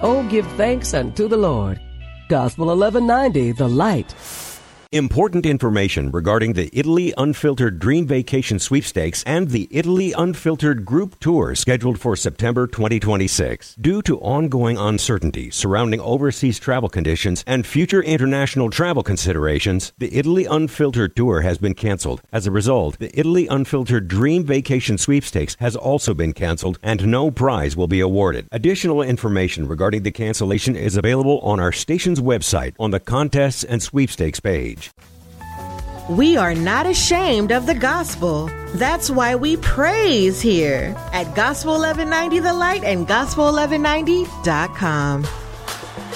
Oh, give thanks unto the Lord. Gospel 1190, The Light. Important information regarding the Italy Unfiltered Dream Vacation Sweepstakes and the Italy Unfiltered Group Tour scheduled for September 2026. Due to ongoing uncertainty surrounding overseas travel conditions and future international travel considerations, the Italy Unfiltered Tour has been canceled. As a result, the Italy Unfiltered Dream Vacation Sweepstakes has also been canceled and no prize will be awarded. Additional information regarding the cancellation is available on our station's website on the Contests and Sweepstakes page. We are not ashamed of the gospel. That's why we praise here at Gospel 1190 The Light and Gospel1190.com.